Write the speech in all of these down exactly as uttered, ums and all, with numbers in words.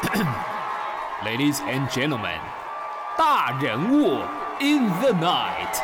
Ladies and gentlemen， 大人物 in the night。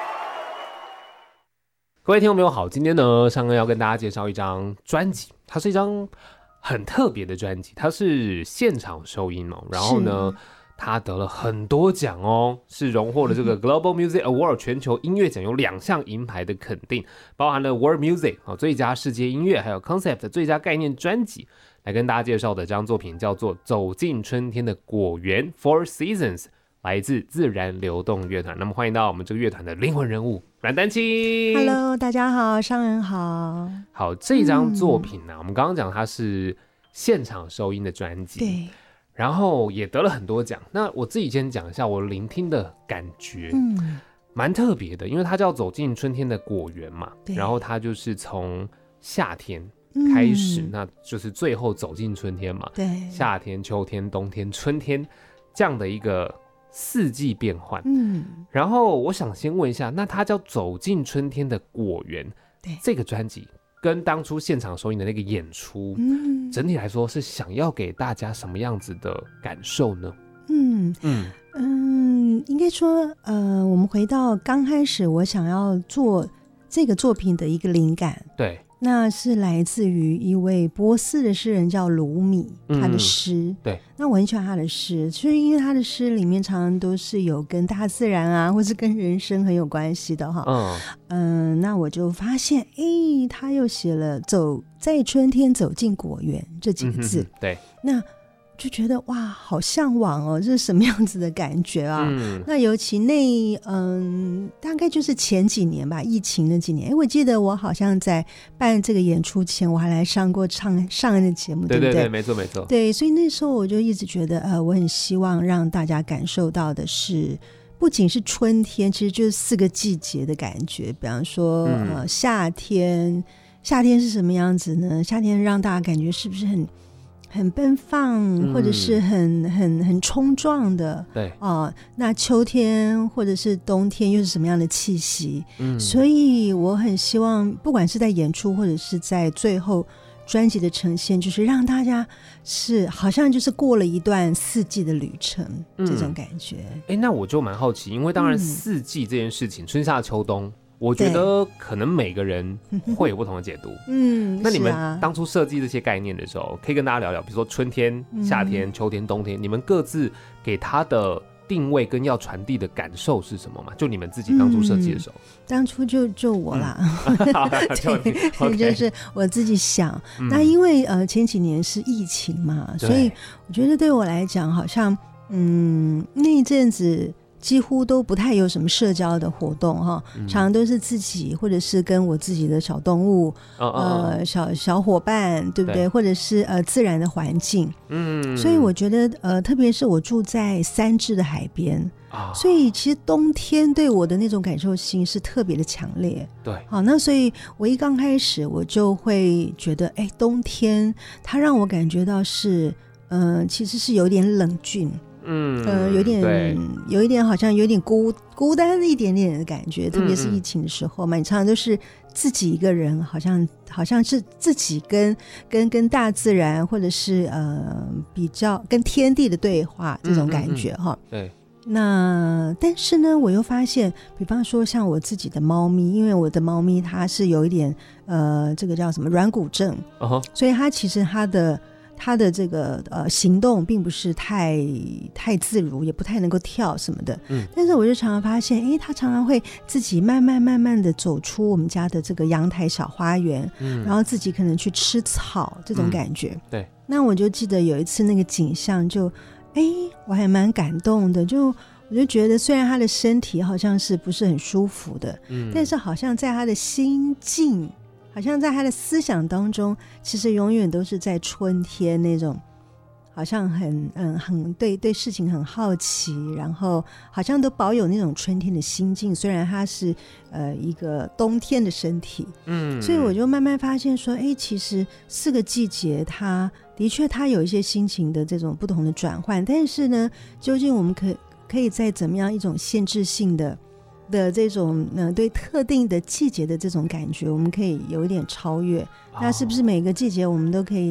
各位听众朋友好，今天呢，尚恩要跟大家介绍一张专辑，它是一张很特别的专辑，它是现场收音哦，然后呢，它得了很多奖哦，是荣获了这个 Global Music Award 全球音乐奖有两项银牌的肯定，包含了 World Music 最佳世界音乐，还有 Concept 最佳概念专辑。来跟大家介绍的这张作品叫做《走进春天的果园》 Four Seasons， 来自自然流动乐团。那么欢迎到我们这个乐团的灵魂人物阮丹青。 Hello， 大家好，商人好。 好，这张作品呢、啊嗯，我们刚刚讲它是现场收音的专辑， 对， 然后也得了很多奖。那我自己先讲一下我聆听的感觉，嗯，蛮特别的，因为它叫走进春天的果园嘛，然后它就是从夏天开始、嗯、那就是最后走进春天嘛， 对， 夏天、秋天、冬天、春天这样的一个四季变换。嗯，然后我想先问一下，那它叫走进春天的果园，对，这个专辑跟当初现场收音的那个演出，嗯，整体来说是想要给大家什么样子的感受呢？ 嗯嗯嗯，应该说，呃，我们回到刚开始我想要做这个作品的一个灵感， 对。 那是来自于一位波斯的诗人叫鲁米，他的诗、嗯、 对， 那我很喜欢他的诗，所以因为他的诗里面常常都是有跟大自然啊或是跟人生很有关系的哈。嗯嗯，那我就发现哎，他又写了走在春天走进果园这几个字、嗯、 对， 那就觉得哇好向往哦，这是什么样子的感觉啊、嗯、那尤其那嗯大概就是前几年吧，疫情那几年，哎，我记得我好像在办这个演出前我还来上过上上恩的节目，对不对？ 对对对，没错没错。 对，所以那时候我就一直觉得呃，我很希望让大家感受到的是不仅是春天，其实就是四个季节的感觉。比方说、嗯、呃夏天，夏天是什么样子呢？夏天让大家感觉是不是很很奔放、嗯、或者是很很很冲撞的， 对哦、呃，那秋天或者是冬天又是什么样的气息？嗯，所以我很希望不管是在演出或者是在最后专辑的呈现，就是让大家是好像就是过了一段四季的旅程、嗯、这种感觉。哎， 那我就蛮好奇，因为当然四季这件事情、嗯、春夏秋冬我觉得可能每个人会有不同的解读。嗯，那你们当初设计这些概念的时候、啊、可以跟大家聊聊，比如说春天、夏天、秋天、冬天，你们各自给它的定位跟要传递的感受是什么吗？就你们自己当初设计的时候、嗯、 当初就就我啦、嗯、对, 对就是我自己想、嗯、那因为呃前几年是疫情嘛，所以我觉得对我来讲好像嗯那一阵子几乎都不太有什么社交的活动哈、嗯，常常都是自己或者是跟我自己的小动物，哦哦呃小小伙伴，对不 对, 对？或者是呃自然的环境，嗯，所以我觉得呃，特别是我住在三芝的海边、哦，所以其实冬天对我的那种感受性是特别的强烈， 对， 好，那所以我一刚开始我就会觉得，哎，冬天它让我感觉到是，嗯、呃，其实是有点冷峻。嗯，呃，有点，有一点好像有点孤孤单一点点的感觉，特别是疫情的时候嘛，嗯嗯，你常常都是自己一个人，好像好像是自己跟跟跟大自然或者是呃比较跟天地的对话这种感觉哈。 嗯嗯嗯，对。 那但是呢，我又发现，比方说像我自己的猫咪，因为我的猫咪它是有一点呃，这个叫什么软骨症，uh-huh. 所以它其实它的。他的这个呃行动并不是太太自如，也不太能够跳什么的，嗯，但是我就常常发现，哎，他常常会自己慢慢慢慢的走出我们家的这个阳台小花园，嗯，然后自己可能去吃草这种感觉，嗯， 对。 那我就记得有一次那个景象就，哎，我还蛮感动的，就我就觉得虽然他的身体好像是不是很舒服的，嗯，但是好像在他的心境。好像在他的思想当中，其实永远都是在春天那种，好像很嗯很对对事情很好奇，然后好像都保有那种春天的心境。虽然他是呃一个冬天的身体，嗯，所以我就慢慢发现说，哎，其实四个季节，它的确它有一些心情的这种不同的转换，但是呢，究竟我们可可以在怎么样一种限制性的。的这种、呃、对特定的季节的这种感觉，我们可以有一点超越、哦、那是不是每个季节我们都可以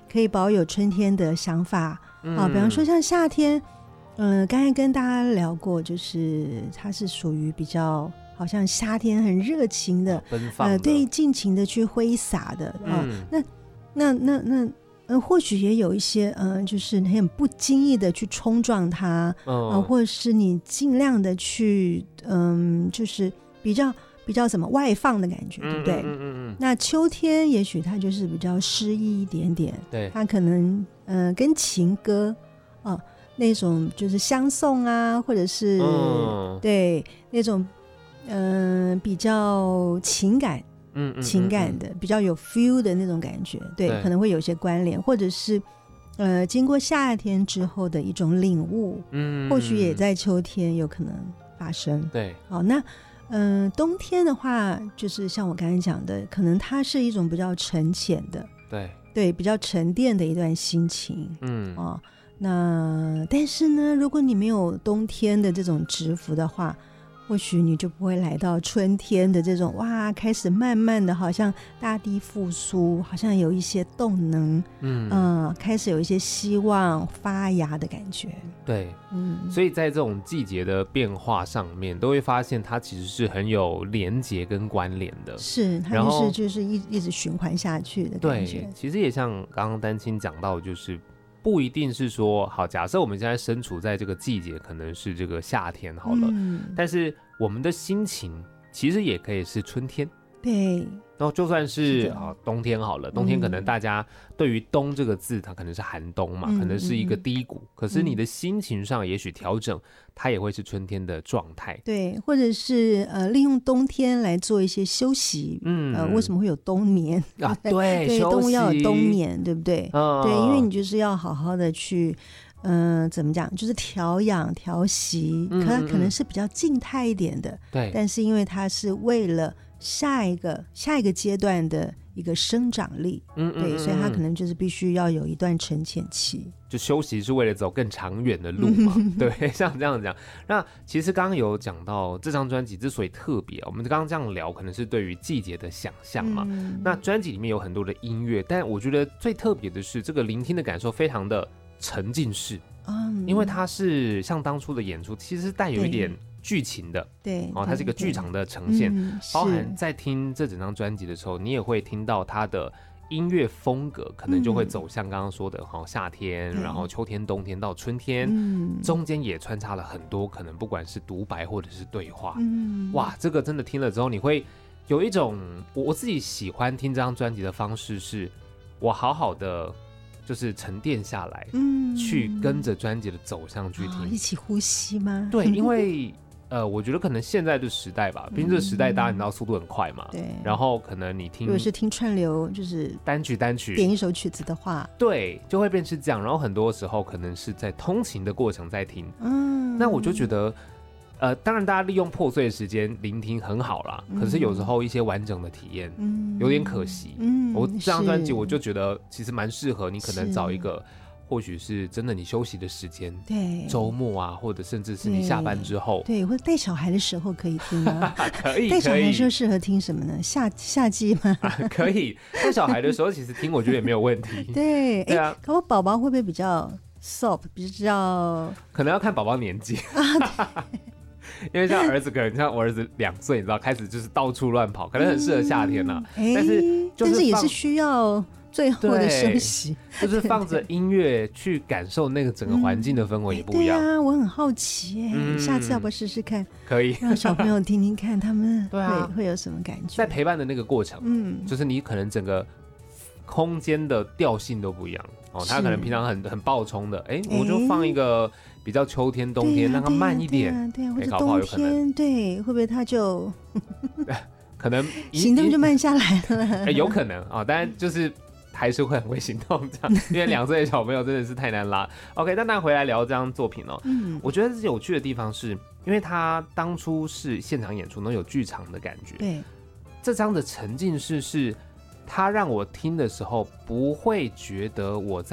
可以保有春天的想法、 嗯、 啊，比方说像夏天，嗯、呃，刚才跟大家聊过，就是它是属于比较好像夏天很热情的， 奔放的， 呃，对，尽情的去挥洒的，哦， 嗯、 那那那那。呃，或许也有一些，嗯、呃，就是很不经意的去冲撞它， 嗯、 呃，或者是你尽量的去，嗯、呃，就是比较比较怎么外放的感觉，对不对？ 嗯嗯嗯嗯。 那秋天也许它就是比较诗意一点点， 对， 它可能，嗯、呃，跟情歌，哦、呃，那种就是相送啊，或者是、嗯、对那种，嗯、呃，比较情感。 嗯嗯嗯嗯情感的比较有 feel 的那种感觉， 对, 对，可能会有些关联，或者是呃，经过夏天之后的一种领悟，嗯，或许也在秋天有可能发生。 对， 好，那嗯、呃，冬天的话，就是像我刚才讲的，可能它是一种比较沉潜的， 对对，比较沉淀的一段心情，嗯哦，那但是呢，如果你没有冬天的这种蛰伏的话，或许你就不会来到春天的这种哇，开始慢慢的好像大地复苏，好像有一些动能，嗯、呃、开始有一些希望发芽的感觉。 对，嗯，所以在这种季节的变化上面，都会发现它其实是很有连结跟关联的。 是，它就是就是一一直循环下去的感觉。 对，其实也像刚刚丹青讲到，就是不一定是说，好，假设我们现在身处在这个季节，可能是这个夏天好了，嗯、但是我们的心情其实也可以是春天。 对， 然后就算是, 是啊冬天好了，冬天可能大家对于冬这个字，它可能是寒冬嘛，嗯、可能是一个低谷，嗯、可是你的心情上也许调整，它也会是春天的状态。 对，或者是呃利用冬天来做一些休息，嗯，呃为什么会有冬眠啊？对， 对，动物要有冬眠，对不对？嗯、对，因为你就是要好好的去。嗯、呃，怎么讲？就是调养、调息，可它可能是比较静态一点的， 对、嗯。 但是因为它是为了下一个下一个阶段的一个生长力，嗯对，所以它可能就是必须要有一段沉潜期。 就休息是为了走更长远的路嘛，对，像这样讲。那其实刚刚有讲到这张专辑之所以特别，我们刚刚这样聊，可能是对于季节的想象嘛。嗯、那专辑里面有很多的音乐，但我觉得最特别的是这个聆听的感受非常的沉浸式，嗯，因为它是像当初的演出，其实是带有一点剧情的， 对， 哦，它是一个剧场的呈现，嗯、包含在听这整张专辑的时候，你也会听到它的音乐风格，可能就会走向刚刚说的，哦，夏天，然后秋天、冬天到春天，嗯、中间也穿插了很多可能不管是独白或者是对话，嗯、哇，这个真的听了之后，你会有一种我自己喜欢听这张专辑的方式是，我好好的。就是沉淀下来，嗯，去跟着专辑的走向去听， 哦，一起呼吸吗？ 对，因为呃，我觉得可能现在的时代吧，毕竟这个时代大家你知道速度很快嘛，对，然后可能你听， 如果是听串流，就是单曲单曲点一首曲子的话， 对，就会变成这样，然后很多时候可能是在通勤的过程在听，嗯，那我就觉得。呃，当然，大家利用破碎的时间聆听很好啦。嗯、可是有时候一些完整的体验，嗯，有点可惜。嗯，我这张专辑我就觉得其实蛮适合你，可能找一个，或许是真的你休息的时间，对，周末啊，或者甚至是你下班之后， 对，或者带小孩的时候可以听吗？ 可以， 带小孩的时候适合听什么呢？夏夏季吗？ 啊？可以，带小孩的时候其实听，我觉得也没有问题。 对，对啊，可我宝宝会不会比较 soft， 比较？ 可能要看宝宝年纪。啊因为像儿子可能像我儿子两岁，你知道开始就是到处乱跑，可能很适合夏天啦，嗯欸、但是就是但是也是需要最后的休息， 就是放着音乐去感受那个整个环境的氛围也不一样。 嗯欸、对啊，我很好奇哎、欸，嗯、下次要不要试试看？ 可以让小朋友听听看，他们会、啊、会有什么感觉？ 在陪伴的那个过程，嗯，就是你可能整个空间的调性都不一样哦。他可能平常很很暴冲的，哎、欸，我就放一个。比较秋天、冬天，让它慢一点， 对啊，对啊，或者冬天，对，会不会它就可能行动就慢下来了？ 欸、有可能啊，当然就是还是会很会行动这样，因为两岁的小朋友真的是太难拉。OK， 但那回来聊这张作品哦，嗯，我觉得有趣的地方是，因为他当初是现场演出，能有剧场的感觉， 对， 这张的沉浸式是，他让我听的时候不会觉得我在。